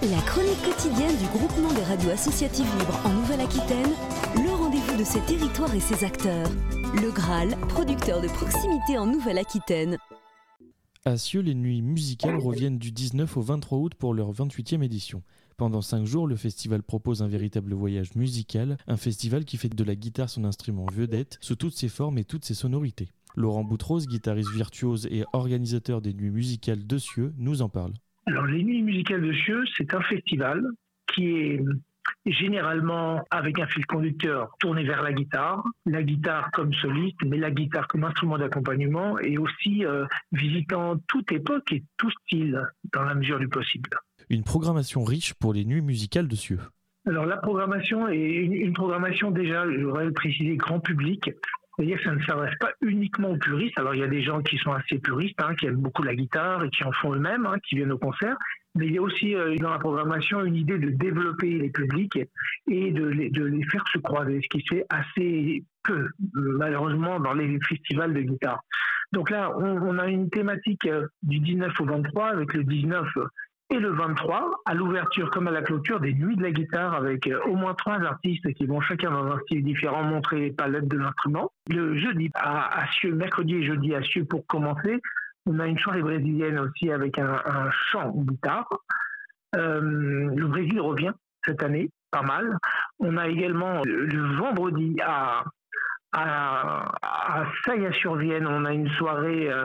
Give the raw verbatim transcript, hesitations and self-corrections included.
La chronique quotidienne du groupement des radios associatives libres en Nouvelle-Aquitaine, le rendez-vous de ses territoires et ses acteurs. Le Graal, producteur de proximité en Nouvelle-Aquitaine. À Cieux, les nuits musicales reviennent du dix-neuf au vingt-trois août pour leur vingt-huitième édition. Pendant cinq jours, le festival propose un véritable voyage musical, un festival qui fait de la guitare son instrument vedette sous toutes ses formes et toutes ses sonorités. Laurent Boutros, guitariste virtuose et organisateur des nuits musicales de Cieux, nous en parle. Alors, les Nuits musicales de Cieux, c'est un festival qui est généralement avec un fil conducteur tourné vers la guitare, la guitare comme soliste, mais la guitare comme instrument d'accompagnement et aussi euh, visitant toute époque et tout style dans la mesure du possible. Une programmation riche pour les Nuits musicales de Cieux. Alors, la programmation est une, une programmation déjà, je voudrais le préciser, grand public. C'est-à-dire que ça ne s'adresse pas uniquement aux puristes. Alors, il y a des gens qui sont assez puristes, hein, qui aiment beaucoup la guitare et qui en font eux-mêmes, hein, qui viennent au concert. Mais il y a aussi euh, dans la programmation une idée de développer les publics et de les, de les faire se croiser, ce qui se fait assez peu, malheureusement, dans les festivals de guitare. Donc là, on, on a une thématique euh, du dix-neuf au vingt-trois, avec le dix-neuf et le vingt-trois, à l'ouverture comme à la clôture des Nuits de la guitare, avec euh, au moins trois artistes qui vont chacun dans un style différent montrer les palettes de l'instrument. Le jeudi à, à Cieux, mercredi et jeudi à Cieux pour commencer, on a une soirée brésilienne aussi avec un, un chant guitare. Euh, le Brésil revient cette année, pas mal. On a également le, le vendredi à, à, à Saillat-sur-Vienne, on a une soirée euh,